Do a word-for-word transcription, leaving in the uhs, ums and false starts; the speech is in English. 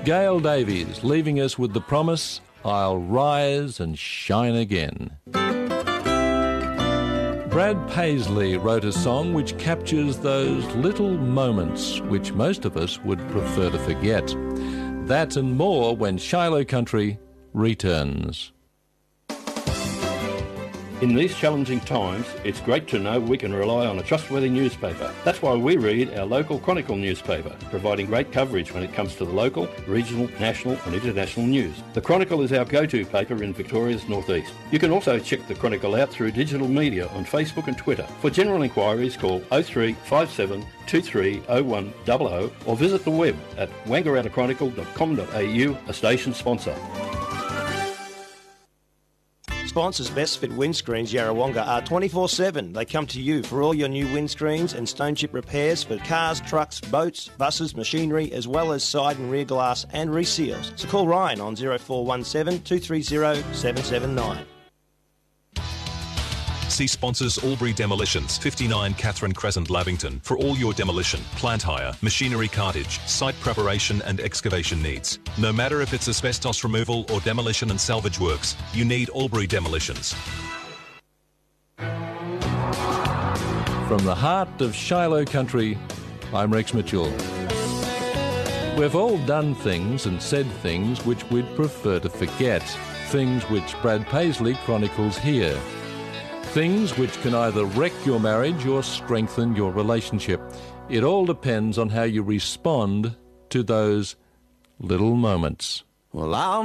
Gail Davies, leaving us with the promise, I'll rise and shine again. Brad Paisley wrote a song which captures those little moments which most of us would prefer to forget. That and more when Shiloh Country returns. In these challenging times, it's great to know we can rely on a trustworthy newspaper. That's why we read our local Chronicle newspaper, providing great coverage when it comes to the local, regional, national and international news. The Chronicle is our go-to paper in Victoria's northeast. You can also check the Chronicle out through digital media on Facebook and Twitter. For general inquiries, call oh three five seven two three oh one hundred or visit the web at wangaratta chronicle dot com dot a u, a station sponsor. Sponsors Best Fit Windscreens Yarrawonga are twenty-four seven. They come to you for all your new windscreens and stone chip repairs for cars, trucks, boats, buses, machinery, as well as side and rear glass and reseals. So call Ryan on oh four one seven two three oh seven seven nine. See sponsors Albury Demolitions, fifty-nine Catherine Crescent, Lavington, for all your demolition, plant hire, machinery cartage, site preparation and excavation needs. No matter if it's asbestos removal or demolition and salvage works, you need Albury Demolitions. From the heart of Shiloh Country, I'm Rex Mitchell. We've all done things and said things which we'd prefer to forget, things which Brad Paisley chronicles here. Things which can either wreck your marriage or strengthen your relationship. It all depends on how you respond to those little moments. Well, I'm